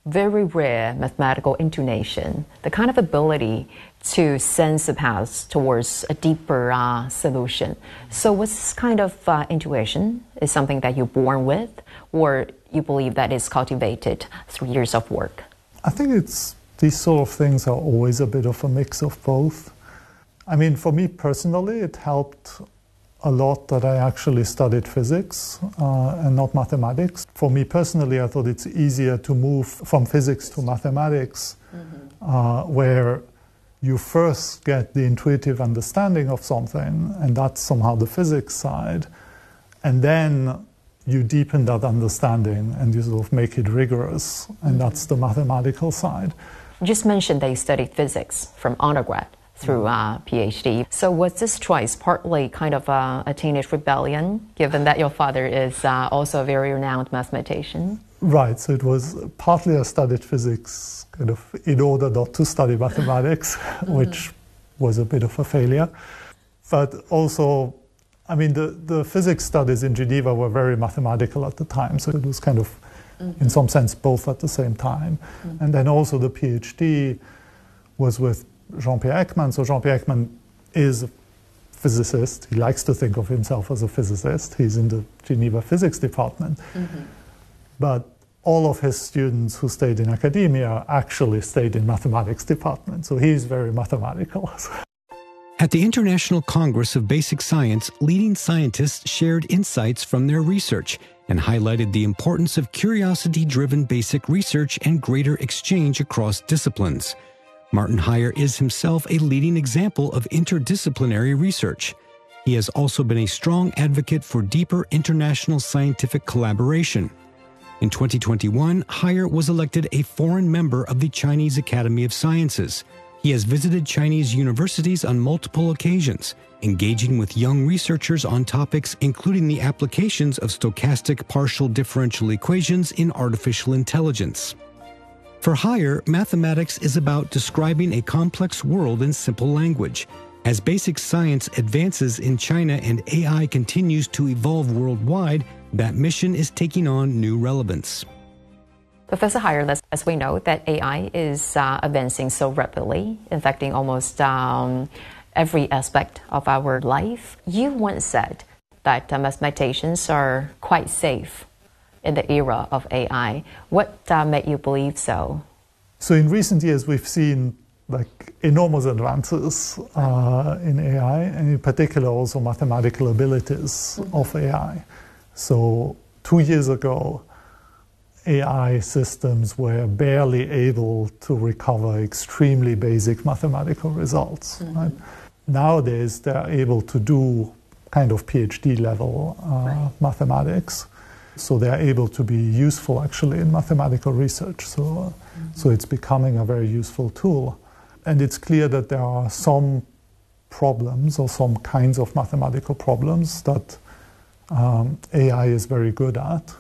very rare mathematical intuition, the kind of ability to sense a path towards a deeper solution. So what's this kind of intuition? Is something that you're born with, or you believe that is cultivated through years of work? I think these sort of things are always a bit of a mix of both. I mean, for me personally, it helped a lot that I actually studied physics and not mathematics. For me personally, I thought it's easier to move from physics to mathematics, where you first get the intuitive understanding of something, and that's somehow the physics side, and then you deepen that understanding and you sort of make it rigorous, and that's the mathematical side. You just mentioned that you studied physics from undergrad through PhD. So was this choice partly kind of a teenage rebellion, given that your father is also a very renowned mathematician? Right, so it was partly I studied physics kind of in order not to study mathematics, which was a bit of a failure. But also, I mean, the physics studies in Geneva were very mathematical at the time, so it was kind of, in some sense, both at the same time. And then also the PhD was with Jean-Pierre Ekman. So Jean-Pierre Ekman is a physicist. He likes to think of himself as a physicist. He's in the Geneva physics department. But all of his students who stayed in academia actually stayed in mathematics department. So he's very mathematical. At the International Congress of Basic Science, leading scientists shared insights from their research and highlighted the importance of curiosity-driven basic research and greater exchange across disciplines. Martin Heyer is himself a leading example of interdisciplinary research. He has also been a strong advocate for deeper international scientific collaboration. In 2021, Heyer was elected a foreign member of the Chinese Academy of Sciences. He has visited Chinese universities on multiple occasions, engaging with young researchers on topics including the applications of stochastic partial differential equations in artificial intelligence. For Heyer, mathematics is about describing a complex world in simple language. As basic science advances in China and AI continues to evolve worldwide, that mission is taking on new relevance. Professor Heyer, as we know, that AI is advancing so rapidly, affecting almost every aspect of our life. You once said that mathematicians are quite safe in the era of AI. What made you believe so? So in recent years, we've seen enormous advances in AI, and in particular also mathematical abilities of AI. So 2 years ago, AI systems were barely able to recover extremely basic mathematical results. Right? Nowadays, they're able to do kind of PhD level mathematics. So they're able to be useful actually in mathematical research. So it's becoming a very useful tool. And it's clear that there are some problems or some kinds of mathematical problems that AI is very good at,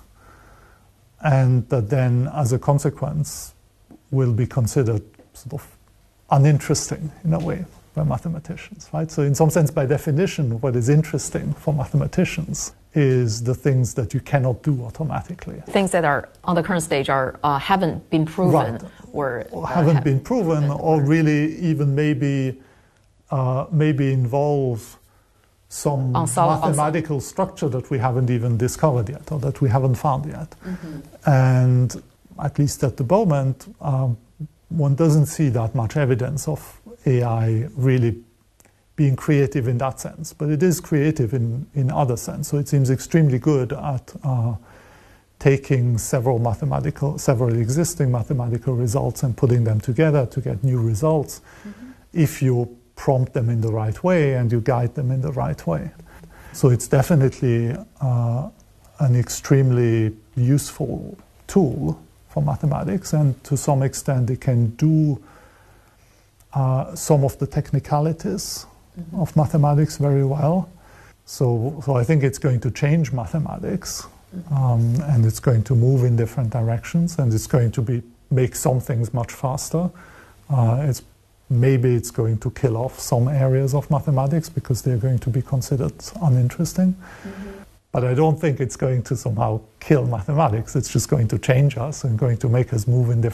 and that then, as a consequence, will be considered sort of uninteresting in a way by mathematicians, right? So in some sense, by definition, what is interesting for mathematicians is the things that you cannot do automatically. Things that are on the current stage haven't been proven, or haven't been proven, or really even maybe involve some mathematical structure that we haven't even discovered yet, or that we haven't found yet. And at least at the moment, one doesn't see that much evidence of AI really being creative in that sense. But it is creative in other sense. So it seems extremely good at taking several existing mathematical results and putting them together to get new results if you prompt them in the right way and you guide them in the right way. So it's definitely an extremely useful tool for mathematics, and to some extent it can do some of the technicalities of mathematics very well. So I think it's going to change mathematics, and it's going to move in different directions, and it's going to make some things much faster. Maybe it's going to kill off some areas of mathematics because they're going to be considered uninteresting. But I don't think it's going to somehow kill mathematics. It's just going to change us and going to make us move in different